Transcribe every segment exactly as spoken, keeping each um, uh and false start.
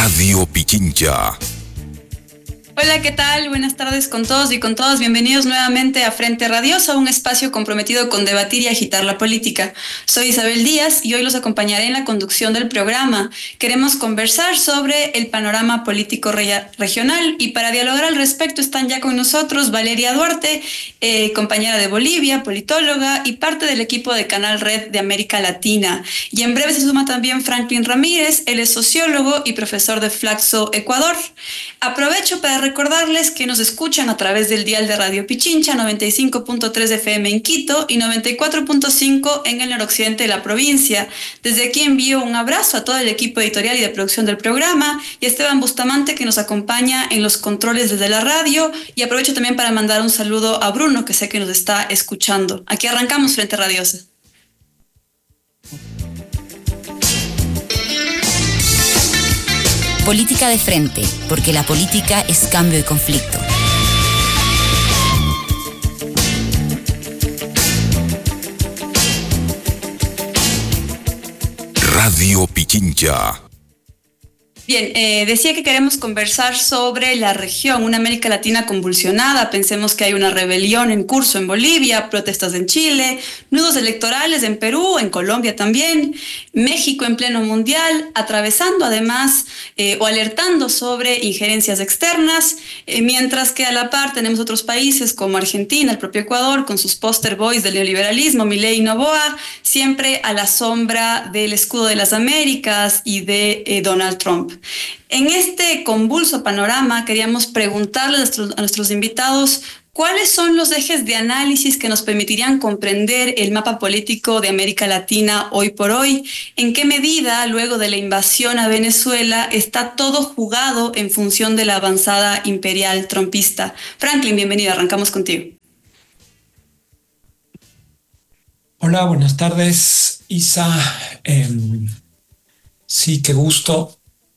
Radio Pichincha. Hola, ¿qué tal? Buenas tardes con todos y con todas. Bienvenidos nuevamente a Frente Radiosa, un espacio comprometido con debatir y agitar la política. Soy Isabel Díaz y hoy los acompañaré en la conducción del programa. Queremos conversar sobre el panorama político re- regional y para dialogar al respecto están ya con nosotros Valeria Duarte, eh, compañera de Bolivia, politóloga y parte del equipo de Canal Red de América Latina. Y en breve se suma también Franklin Ramírez, él es sociólogo y profesor de Flaxo, Ecuador. Aprovecho para recordarles que nos escuchan a través del dial de Radio Pichincha noventa y cinco punto tres F M en Quito y noventa y cuatro punto cinco en el noroccidente de la provincia. Desde aquí envío un abrazo a todo el equipo editorial y de producción del programa y a Esteban Bustamante que nos acompaña en los controles desde la radio, y aprovecho también para mandar un saludo a Bruno que sé que nos está escuchando. Aquí arrancamos Frente Radiosa. Política de frente, porque la política es cambio y conflicto. Radio Pichincha. Bien, eh, decía que queremos conversar sobre la región, una América Latina convulsionada. Pensemos que hay una rebelión en curso en Bolivia, protestas en Chile, nudos electorales en Perú, en Colombia también, México en pleno mundial, atravesando además eh, o alertando sobre injerencias externas, eh, mientras que a la par tenemos otros países como Argentina, el propio Ecuador, con sus poster boys del neoliberalismo, Milei y Noboa, siempre a la sombra del escudo de las Américas y de eh, Donald Trump. En este convulso panorama queríamos preguntarles a nuestros, a nuestros invitados cuáles son los ejes de análisis que nos permitirían comprender el mapa político de América Latina hoy por hoy, en qué medida luego de la invasión a Venezuela está todo jugado en función de la avanzada imperial trumpista. Franklin, bienvenido, arrancamos contigo. Hola, buenas tardes, Isa. Eh, sí, qué gusto.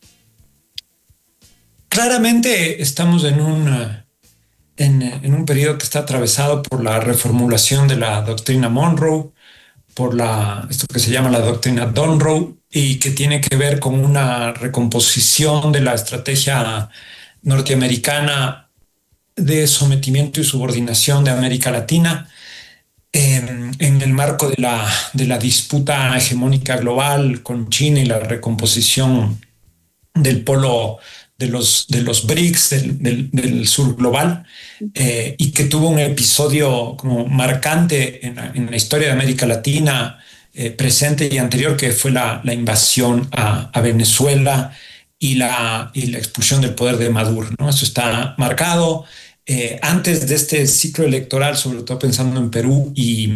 Claramente estamos en un, en, en un periodo que está atravesado por la reformulación de la doctrina Monroe, por la, esto que se llama la doctrina Donroe, y que tiene que ver con una recomposición de la estrategia norteamericana de sometimiento y subordinación de América Latina eh, en el marco de la, de la disputa hegemónica global con China y la recomposición del polo de los, de los B R I C S, del, del, del sur global, eh, y que tuvo un episodio como marcante en la, en la historia de América Latina, eh, presente y anterior, que fue la, la invasión a, a Venezuela y la, y la expulsión del poder de Maduro, ¿no? Eso está marcado. Eh, antes de este ciclo electoral, sobre todo pensando en Perú y,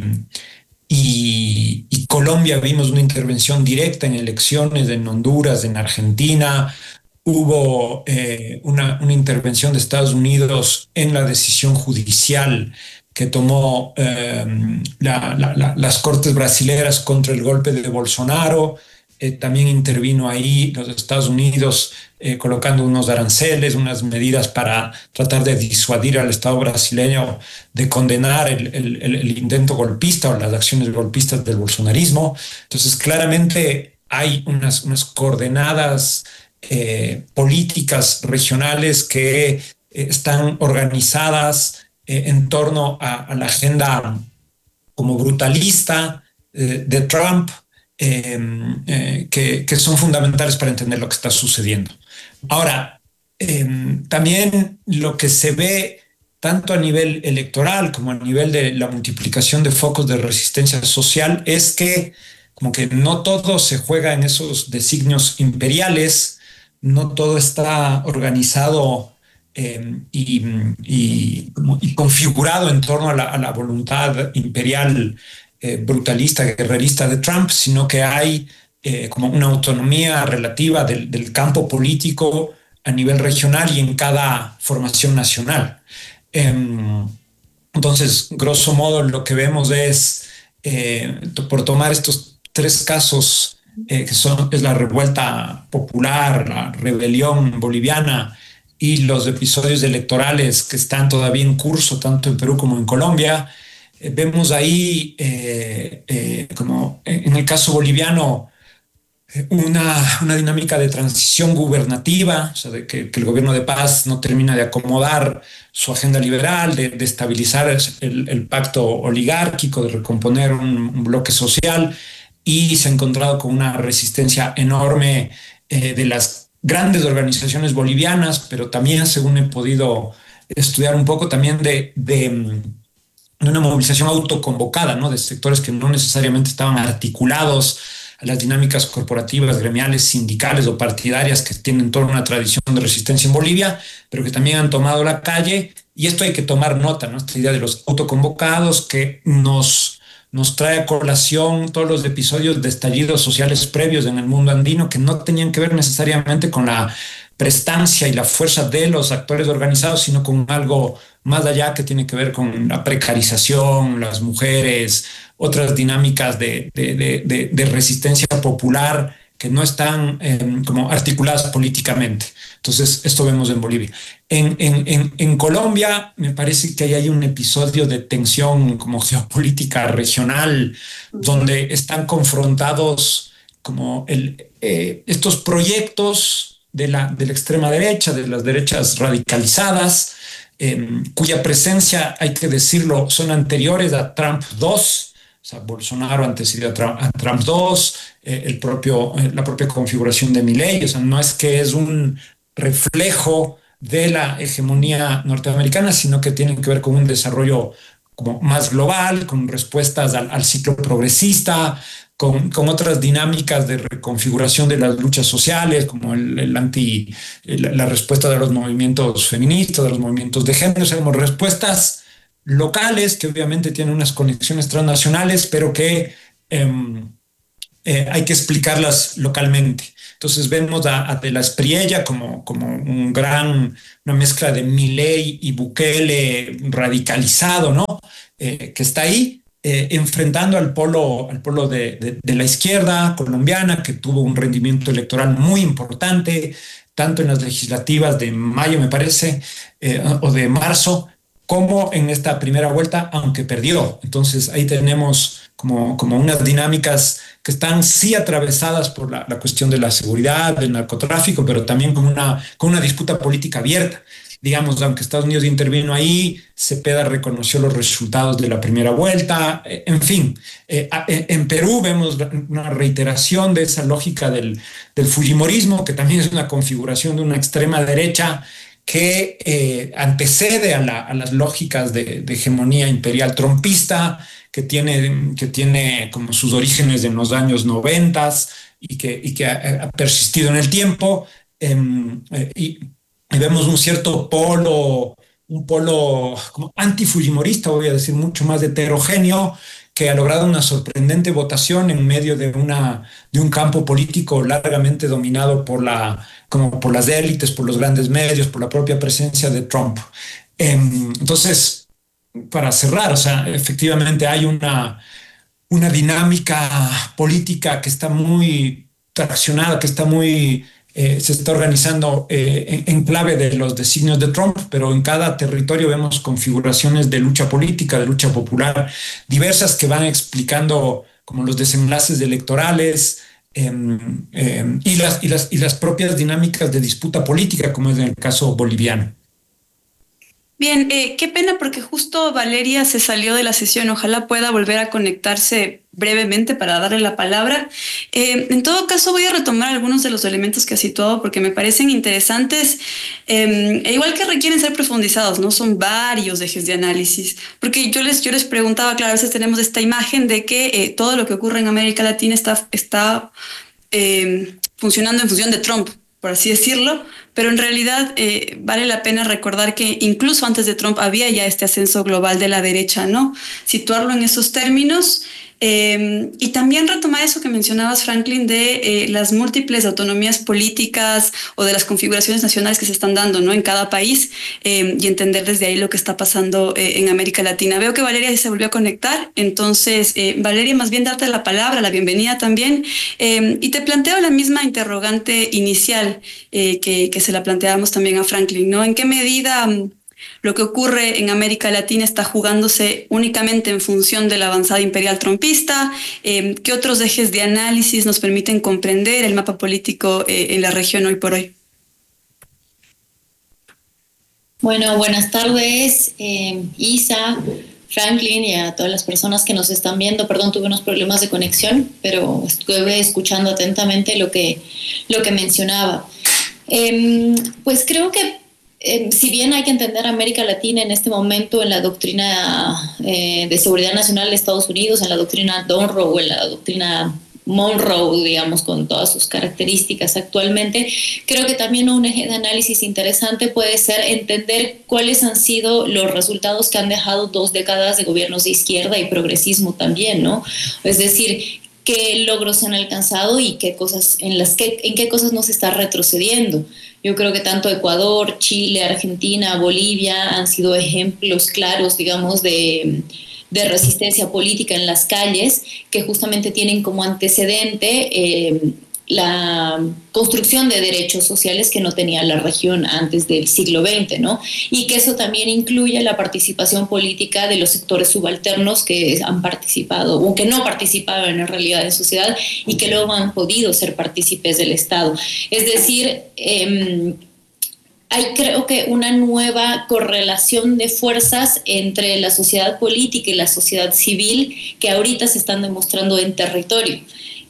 y, y Colombia, vimos una intervención directa en elecciones en Honduras, en Argentina. Hubo eh, una, una intervención de Estados Unidos en la decisión judicial que tomó eh, la, la, la, las cortes brasileras contra el golpe de Bolsonaro. Eh, también intervino ahí los Estados Unidos eh, colocando unos aranceles, unas medidas para tratar de disuadir al Estado brasileño de condenar el, el, el intento golpista o las acciones golpistas del bolsonarismo. Entonces, claramente hay unas, unas coordenadas Eh, políticas regionales que eh, están organizadas eh, en torno a, a la agenda como brutalista eh, de Trump, eh, eh, que, que son fundamentales para entender lo que está sucediendo. Ahora, eh, también lo que se ve tanto a nivel electoral como a nivel de la multiplicación de focos de resistencia social es que como que no todo se juega en esos designios imperiales, no todo está organizado eh, y, y, y configurado en torno a la, a la voluntad imperial eh, brutalista, guerrerista de Trump, sino que hay eh, como una autonomía relativa del, del campo político a nivel regional y en cada formación nacional. Eh, entonces, grosso modo, lo que vemos es, eh, por tomar estos tres casos, Eh, que son, es la revuelta popular, la rebelión boliviana y los episodios electorales que están todavía en curso tanto en Perú como en Colombia, eh, vemos ahí, eh, eh, como en el caso boliviano, una, una dinámica de transición gubernativa, o sea, de que, que el gobierno de paz no termina de acomodar su agenda liberal, de, de estabilizar el, el pacto oligárquico, de recomponer un, un bloque social, y se ha encontrado con una resistencia enorme eh, de las grandes organizaciones bolivianas, pero también, según he podido estudiar un poco, también de, de, de una movilización autoconvocada, ¿no? De sectores que no necesariamente estaban articulados a las dinámicas corporativas, gremiales, sindicales o partidarias que tienen toda una tradición de resistencia en Bolivia, pero que también han tomado la calle. Y esto hay que tomar nota, ¿no? Esta idea de los autoconvocados que nos, nos trae a colación todos los episodios de estallidos sociales previos en el mundo andino que no tenían que ver necesariamente con la prestancia y la fuerza de los actores organizados, sino con algo más allá que tiene que ver con la precarización, las mujeres, otras dinámicas de, de, de, de resistencia popular que no están eh, como articuladas políticamente. Entonces, esto vemos en Bolivia. En, en, en, en Colombia me parece que ahí hay un episodio de tensión como geopolítica regional, donde están confrontados como el, eh, estos proyectos de la, de la extrema derecha, de las derechas radicalizadas, eh, cuya presencia, hay que decirlo, son anteriores a Trump dos. O sea, Bolsonaro antecedió a Trump, a Trump dos, eh, el propio, eh, la propia configuración de Milei. O sea, no es que es un reflejo de la hegemonía norteamericana, sino que tienen que ver con un desarrollo como más global, con respuestas al, al ciclo progresista, con, con otras dinámicas de reconfiguración de las luchas sociales, como el, el anti, el, la respuesta de los movimientos feministas, de los movimientos de género, o sea, como respuestas locales que obviamente tienen unas conexiones transnacionales, pero que eh, eh, hay que explicarlas localmente. Entonces vemos a, a De la Espriella como, como un gran, una mezcla de Milei y Bukele radicalizado, ¿no? Eh, que está ahí eh, enfrentando al polo, al polo de, de, de la izquierda colombiana, que tuvo un rendimiento electoral muy importante, tanto en las legislativas de mayo, me parece, eh, o de marzo, como en esta primera vuelta, aunque perdió. Entonces ahí tenemos como, como unas dinámicas que están sí atravesadas por la, la cuestión de la seguridad, del narcotráfico, pero también con una, con una disputa política abierta. Digamos, aunque Estados Unidos intervino ahí, Cepeda reconoció los resultados de la primera vuelta, en fin. Eh, en Perú vemos una reiteración de esa lógica del, del fujimorismo, que también es una configuración de una extrema derecha que eh, antecede a, la, a las lógicas de, de hegemonía imperial trumpista, que tiene, que tiene como sus orígenes en los años noventas y que, y que ha, ha persistido en el tiempo. Eh, eh, y, y vemos un cierto polo, un polo como antifujimorista, voy a decir, mucho más heterogéneo, que ha logrado una sorprendente votación en medio de, una, de un campo político largamente dominado por, la, como por las élites, por los grandes medios, por la propia presencia de Trump. Eh, entonces, para cerrar, o sea, efectivamente hay una, una dinámica política que está muy traccionada, que está muy... Eh, se está organizando eh, en, en clave de los designios de Trump, pero en cada territorio vemos configuraciones de lucha política, de lucha popular diversas que van explicando como los desenlaces electorales eh, eh, y, las, y, las, y las propias dinámicas de disputa política, como es en el caso boliviano. Bien, eh, qué pena porque justo Valeria se salió de la sesión. Ojalá pueda volver a conectarse brevemente para darle la palabra. Eh, en todo caso, voy a retomar algunos de los elementos que ha situado porque me parecen interesantes eh, e igual que requieren ser profundizados, ¿no? Son varios ejes de análisis. Porque yo les, yo les preguntaba, claro, a veces tenemos esta imagen de que eh, todo lo que ocurre en América Latina está, está eh, funcionando en función de Trump, por así decirlo, pero en realidad eh, vale la pena recordar que incluso antes de Trump había ya este ascenso global de la derecha, ¿no? Situarlo en esos términos eh, y también retomar eso que mencionabas, Franklin, de eh, las múltiples autonomías políticas o de las configuraciones nacionales que se están dando, ¿no? En cada país eh, y entender desde ahí lo que está pasando eh, en América Latina. Veo que Valeria se volvió a conectar, entonces, eh, Valeria, más bien darte la palabra, la bienvenida también, eh, y te planteo la misma interrogante inicial eh, que, que se la planteábamos también a Franklin, ¿no? ¿En qué medida lo que ocurre en América Latina está jugándose únicamente en función de la avanzada imperial trumpista? Eh, ¿Qué otros ejes de análisis nos permiten comprender el mapa político eh, en la región hoy por hoy? Bueno, buenas tardes, eh, Isa, Franklin y a todas las personas que nos están viendo. Perdón, tuve unos problemas de conexión, pero estuve escuchando atentamente lo que, lo que mencionaba. Eh, pues creo que eh, si bien hay que entender a América Latina en este momento en la doctrina eh, de seguridad nacional de Estados Unidos, en la doctrina Monroe, en la doctrina Monroe, digamos, con todas sus características actualmente, creo que también un eje de análisis interesante puede ser entender cuáles han sido los resultados que han dejado dos décadas de gobiernos de izquierda y progresismo también, ¿no? Es decir, qué logros se han alcanzado y qué cosas, en, las que, en qué cosas no se está retrocediendo. Yo creo que tanto Ecuador, Chile, Argentina, Bolivia han sido ejemplos claros, digamos, de... de resistencia política en las calles, que justamente tienen como antecedente eh, la construcción de derechos sociales que no tenía la región antes del siglo veinte, ¿no? Y que eso también incluye la participación política de los sectores subalternos que han participado, o que no participaban en realidad en sociedad y que luego han podido ser partícipes del Estado. Es decir, eh, hay creo que una nueva correlación de fuerzas entre la sociedad política y la sociedad civil que ahorita se están demostrando en territorio,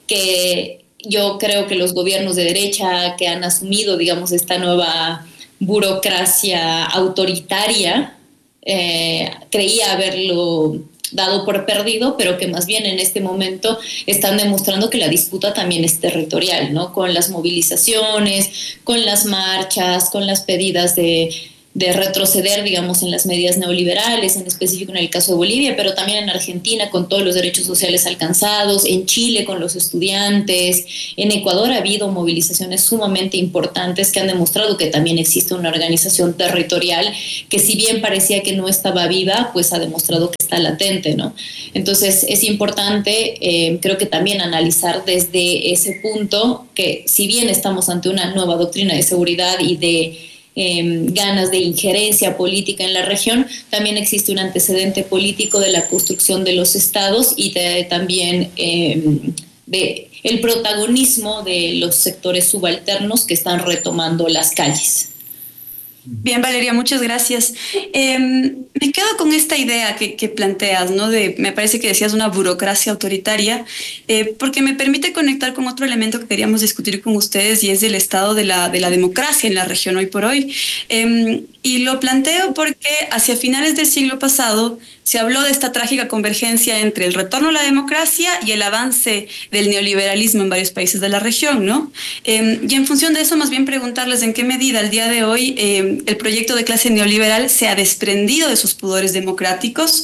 que yo creo que los gobiernos de derecha que han asumido, digamos, esta nueva burocracia autoritaria, eh, creía haberlo dado por perdido, pero que más bien en este momento están demostrando que la disputa también es territorial, ¿no? Con las movilizaciones, con las marchas, con las pedidas de, de retroceder, digamos, en las medidas neoliberales, en específico en el caso de Bolivia, pero también en Argentina con todos los derechos sociales alcanzados, en Chile con los estudiantes, en Ecuador ha habido movilizaciones sumamente importantes que han demostrado que también existe una organización territorial que, si bien parecía que no estaba viva, pues ha demostrado que está latente, ¿no? Entonces es importante, eh, creo que también analizar desde ese punto que, si bien estamos ante una nueva doctrina de seguridad y de Eh, ganas de injerencia política en la región, también existe un antecedente político de la construcción de los estados y de, también eh, de el protagonismo de los sectores subalternos que están retomando las calles. Bien, Valeria, muchas gracias. Eh, me quedo con esta idea que, que planteas, ¿no? De, me parece que decías una burocracia autoritaria, eh, porque me permite conectar con otro elemento que queríamos discutir con ustedes, y es el estado de la, de la democracia en la región hoy por hoy. Eh, y lo planteo porque hacia finales del siglo pasado se habló de esta trágica convergencia entre el retorno a la democracia y el avance del neoliberalismo en varios países de la región, ¿no? Eh, y en función de eso, más bien preguntarles en qué medida al día de hoy eh, el proyecto de clase neoliberal se ha desprendido de sus pudores democráticos.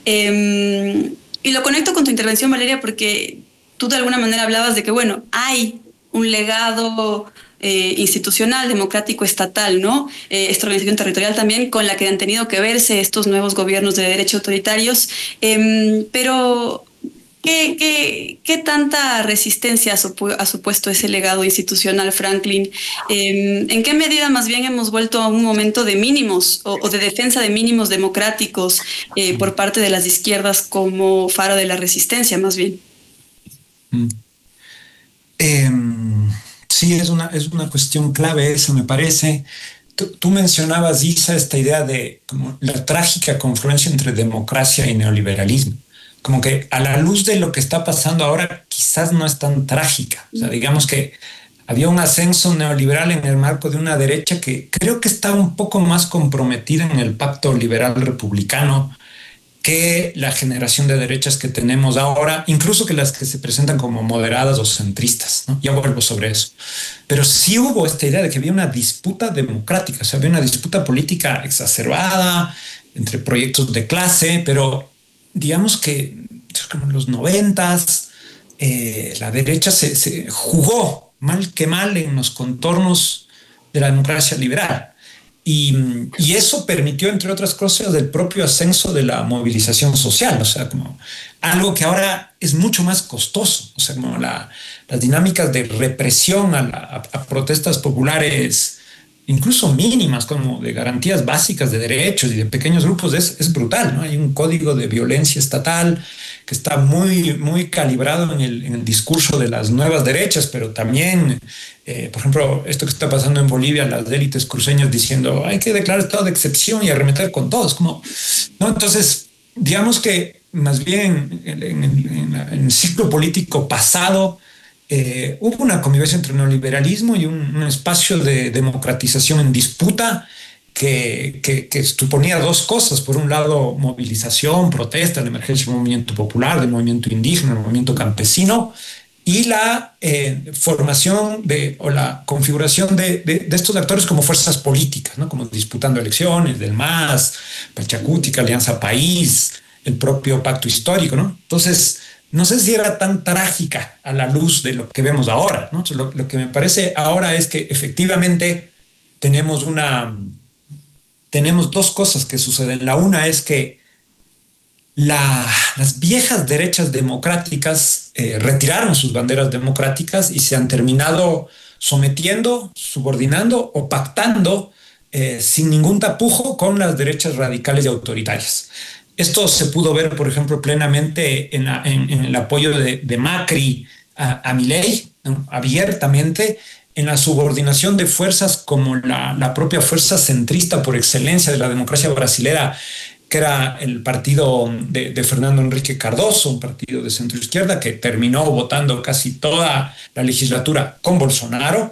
Eh, y lo conecto con tu intervención, Valeria, porque tú de alguna manera hablabas de que, bueno, hay un legado Eh, institucional, democrático, estatal, ¿no? Eh, esta organización territorial también con la que han tenido que verse estos nuevos gobiernos de derecha autoritarios. Eh, pero, ¿qué, qué, qué tanta resistencia ha, supu ha supuesto ese legado institucional, Franklin? Eh, ¿En qué medida más bien hemos vuelto a un momento de mínimos o, o de defensa de mínimos democráticos eh, por parte de las izquierdas como faro de la resistencia, más bien? Mm. Eh... Sí, es una, es una cuestión clave esa, me parece. Tú, tú mencionabas, Isa, esta idea de como la trágica confluencia entre democracia y neoliberalismo. Como que a la luz de lo que está pasando ahora, quizás no es tan trágica. O sea, digamos que había un ascenso neoliberal en el marco de una derecha que creo que está un poco más comprometida en el pacto liberal republicano que la generación de derechas que tenemos ahora, incluso que las que se presentan como moderadas o centristas, ¿no? Ya vuelvo sobre eso. Pero sí hubo esta idea de que había una disputa democrática, o sea, había una disputa política exacerbada entre proyectos de clase, pero digamos que como en los noventas, eh, la derecha se, se jugó mal que mal en los contornos de la democracia liberal. Y, y eso permitió, entre otras cosas, el propio ascenso de la movilización social, o sea, como algo que ahora es mucho más costoso, o sea, como la, las dinámicas de represión a, la, a, a protestas populares incluso mínimas, como de garantías básicas de derechos y de pequeños grupos, es, es brutal, ¿no? Hay un código de violencia estatal que está muy, muy calibrado en el, en el discurso de las nuevas derechas, pero también, eh, por ejemplo, esto que está pasando en Bolivia, las élites cruceñas diciendo hay que declarar estado de excepción y arremeter con todos, como, ¿no? Entonces, digamos que más bien en, en, en, en el ciclo político pasado, Eh, hubo una convivencia entre neoliberalismo y un, un espacio de democratización en disputa que, que, que suponía dos cosas. Por un lado, movilización, protesta, la emergencia del movimiento popular, del movimiento indígena, del movimiento campesino, y la eh, formación de, o la configuración de, de, de estos actores como fuerzas políticas, ¿no? Como disputando elecciones, del M A S, Pachacútica, Alianza País, el propio pacto histórico, ¿no? Entonces, no sé si era tan trágica a la luz de lo que vemos ahora, ¿no? Lo, lo que me parece ahora es que efectivamente tenemos una, tenemos dos cosas que suceden. La una es que la, las viejas derechas democráticas eh, retiraron sus banderas democráticas y se han terminado sometiendo, subordinando o pactando eh, sin ningún tapujo con las derechas radicales y autoritarias. Esto se pudo ver, por ejemplo, plenamente en, en, en el apoyo de, de Macri a, a Milei, ¿no? Abiertamente, en la subordinación de fuerzas como la, la propia fuerza centrista por excelencia de la democracia brasilera, que era el partido de, de Fernando Henrique Cardoso, un partido de centro izquierda que terminó votando casi toda la legislatura con Bolsonaro.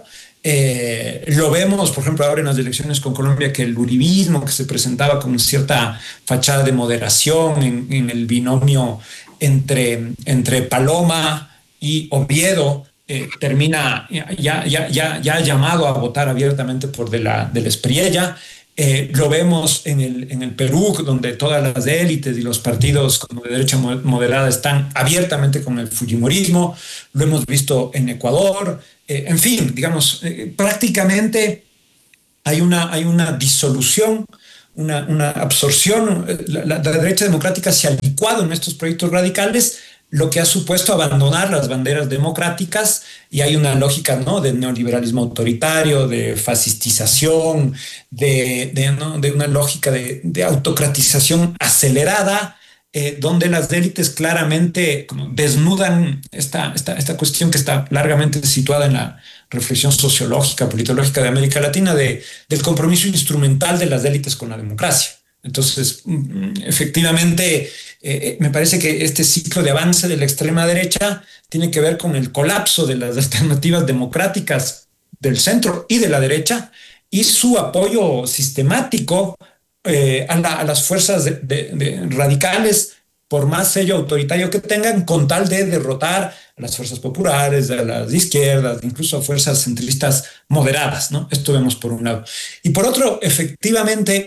Eh, lo vemos, por ejemplo, ahora en las elecciones con Colombia, que el uribismo, que se presentaba con cierta fachada de moderación en, en el binomio entre, entre Paloma y Oviedo, eh, termina ya, ya, ya, ya llamado a votar abiertamente por de la, de la Espriella. Eh, lo vemos en el, en el Perú, donde todas las élites y los partidos como de derecha moderada están abiertamente con el fujimorismo. Lo hemos visto en Ecuador. Eh, en fin, digamos, eh, prácticamente hay una, hay una disolución, una, una absorción. La, la, la derecha democrática se ha licuado en estos proyectos radicales, lo que ha supuesto abandonar las banderas democráticas, y hay una lógica, ¿no?, de neoliberalismo autoritario, de fascistización, de, de, ¿no?, de una lógica de, de autocratización acelerada, eh, donde las élites claramente como desnudan esta, esta, esta cuestión que está largamente situada en la reflexión sociológica, politológica de América Latina, de, del compromiso instrumental de las élites con la democracia. Entonces, efectivamente, eh, me parece que este ciclo de avance de la extrema derecha tiene que ver con el colapso de las alternativas democráticas del centro y de la derecha, y su apoyo sistemático eh, a, la, a las fuerzas de, de, de radicales, por más sello autoritario que tengan, con tal de derrotar a las fuerzas populares, a las izquierdas, incluso a fuerzas centristas moderadas, ¿no? Esto vemos por un lado. Y por otro, efectivamente,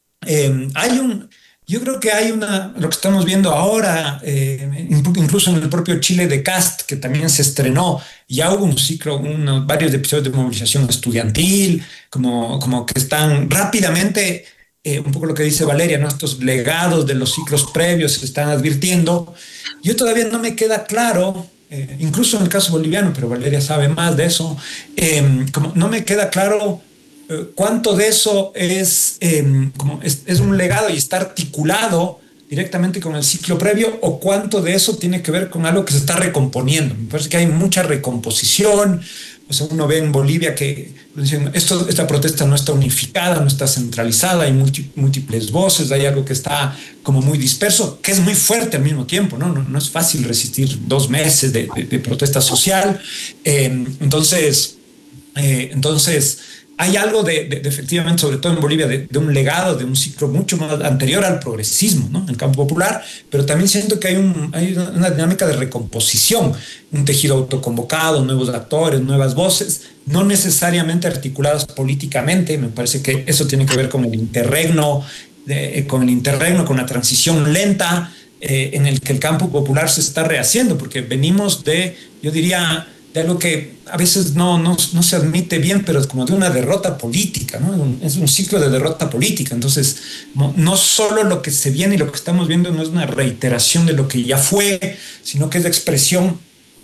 Eh, hay un, yo creo que hay una, lo que estamos viendo ahora, eh, incluso en el propio Chile de Kast, que también se estrenó, ya hubo un ciclo, unos, varios episodios de movilización estudiantil, como, como que están rápidamente, eh, un poco lo que dice Valeria, ¿no?, estos legados de los ciclos previos se están advirtiendo. Yo todavía no me queda claro, eh, incluso en el caso boliviano, pero Valeria sabe más de eso, eh, como no me queda claro cuánto de eso es, eh, como es, es un legado y está articulado directamente con el ciclo previo, o cuánto de eso tiene que ver con algo que se está recomponiendo. Me parece que hay mucha recomposición. O sea, uno ve en Bolivia que esto, esta protesta no está unificada, no está centralizada, hay múltiples voces, hay algo que está como muy disperso, que es muy fuerte al mismo tiempo, ¿no? No, no es fácil resistir dos meses de, de, de protesta social. Eh, entonces, eh, entonces, hay algo de, de, de efectivamente, sobre todo en Bolivia, de, de un legado, de un ciclo mucho más anterior al progresismo, ¿no?, en el campo popular, pero también siento que hay, un, hay una dinámica de recomposición, un tejido autoconvocado, nuevos actores, nuevas voces, no necesariamente articuladas políticamente. Me parece que eso tiene que ver con el interregno, de, con el interregno, con la transición lenta eh, en el que el campo popular se está rehaciendo, porque venimos de, yo diría, de algo que a veces no, no, no se admite bien, pero es como de una derrota política, ¿no? Es un ciclo de derrota política. Entonces, no, no solo lo que se viene y lo que estamos viendo no es una reiteración de lo que ya fue, sino que es la expresión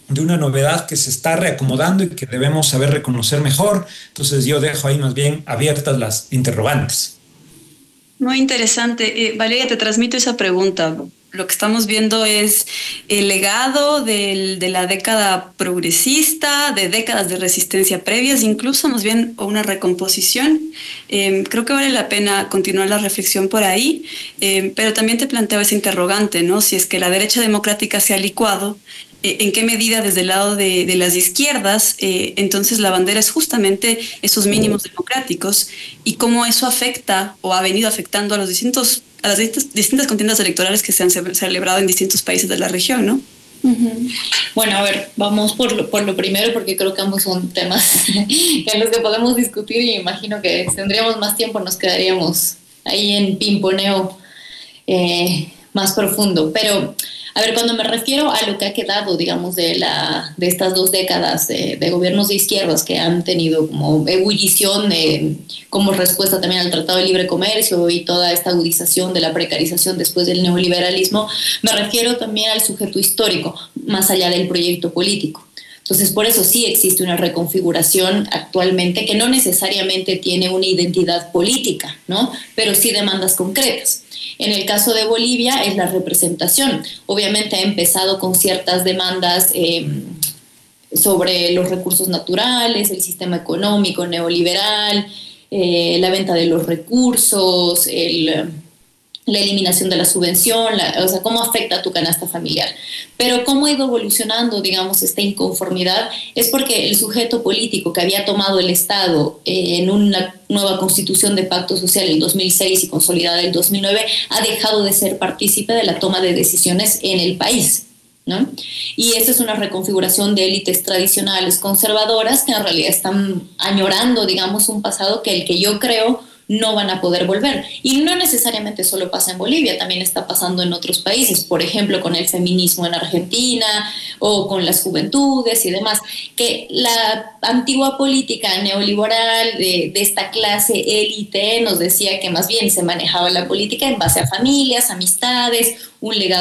de una novedad que se está reacomodando y que debemos saber reconocer mejor. Entonces yo dejo ahí más bien abiertas las interrogantes. Muy interesante. Eh, Valeria, te transmito esa pregunta. Lo que estamos viendo es el legado del, de la década progresista, de décadas de resistencia previas, incluso más bien una recomposición. Eh, creo que vale la pena continuar la reflexión por ahí, eh, pero también te planteo ese interrogante, ¿no? Si es que la derecha democrática se ha licuado, eh, ¿en qué medida desde el lado de, de las izquierdas, eh, entonces la bandera es justamente esos mínimos democráticos y cómo eso afecta o ha venido afectando a los distintos a las distintas, distintas contiendas electorales que se han celebrado en distintos países de la región, ¿no? Uh-huh. Bueno, a ver, vamos por lo, por lo primero, porque creo que ambos son temas en los que podemos discutir y imagino que si tendríamos más tiempo nos quedaríamos ahí en pimponeo eh, más profundo. Pero, a ver, cuando me refiero a lo que ha quedado, digamos, de, la, de estas dos décadas de, de gobiernos de izquierdas que han tenido como ebullición de, como respuesta también al Tratado de Libre Comercio y toda esta agudización de la precarización después del neoliberalismo, me refiero también al sujeto histórico, más allá del proyecto político. Entonces, por eso sí existe una reconfiguración actualmente que no necesariamente tiene una identidad política, ¿no? Pero sí demandas concretas. En el caso de Bolivia es la representación. Obviamente ha empezado con ciertas demandas eh, sobre los recursos naturales, el sistema económico neoliberal, eh, la venta de los recursos, el, la eliminación de la subvención, la, o sea, cómo afecta a tu canasta familiar. Pero cómo ha ido evolucionando, digamos, esta inconformidad es porque el sujeto político que había tomado el Estado eh, en una nueva constitución de pacto social en dos mil seis y consolidada en dos mil nueve ha dejado de ser partícipe de la toma de decisiones en el país, ¿no? Y esa es una reconfiguración de élites tradicionales conservadoras que en realidad están añorando, digamos, un pasado que el que yo creo no van a poder volver. Y no necesariamente solo pasa en Bolivia, también está pasando en otros países, por ejemplo, con el feminismo en Argentina o con las juventudes y demás, que la antigua política neoliberal de, de esta clase élite nos decía que más bien se manejaba la política en base a familias, amistades, un legado